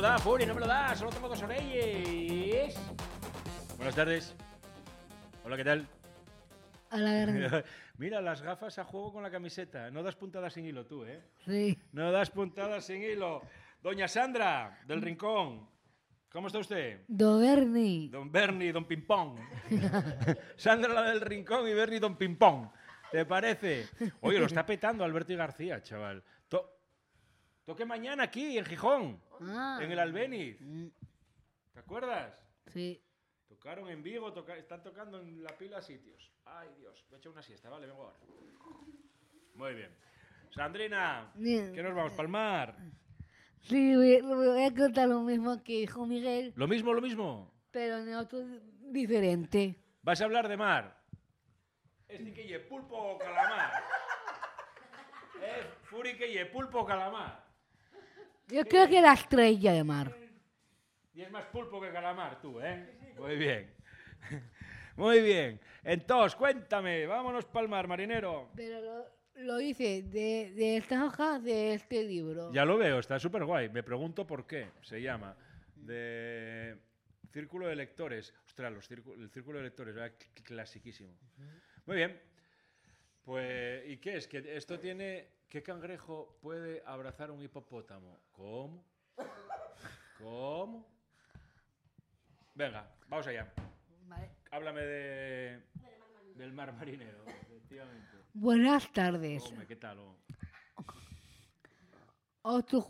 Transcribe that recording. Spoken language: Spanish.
lo da, Furi, no me lo da. Solo tengo 2 orelles. Buenas tardes. Hola, ¿qué tal? A la verga. Mira, las gafas a juego con la camiseta. No das puntadas sin hilo tú, ¿eh? Sí. No das puntadas sin hilo. Doña Sandra, del Rincón. ¿Cómo está usted? Don Bernie. Don Bernie, Don Pimpón. Sandra, la del Rincón, y Bernie, Don Pimpón. ¿Te parece? Oye, lo está petando Alberto y García, chaval. Toque mañana aquí, en Gijón. En el Albéniz. ¿Te acuerdas? Sí. Tocaron en Vigo, están tocando en la pila sitios. Ay, Dios, me he hecho una siesta, vale, vengo ahora. Muy bien. Sandrina, Bien. ¿qué nos vamos? ¿Palmar? Sí, voy a contar lo mismo que dijo Miguel, ¿Lo mismo, lo mismo? pero en otro diferente. ¿Vas a hablar de mar? ¿Este que lle pulpo o calamar? Furi que lle pulpo o calamar? Yo creo que la estrella de mar. Y es más pulpo que calamar tú, ¿eh? Muy bien. Muy bien. Entonces, cuéntame, vámonos palmar, marinero. Pero lo hice de estas hojas de este libro. Ya lo veo, está súper guay. Me pregunto por qué se llama. De Círculo de Lectores. Ostras, el Círculo de Lectores, ¿verdad? Clasiquísimo. Muy bien. Pues, ¿y qué es? Que esto tiene... ¿Qué cangrejo puede abrazar un hipopótamo? ¿Cómo? ¿Cómo? Venga, vamos allá. Vale. Háblame del mar marinero, efectivamente. Buenas tardes. Hombre, ¿qué tal? Otro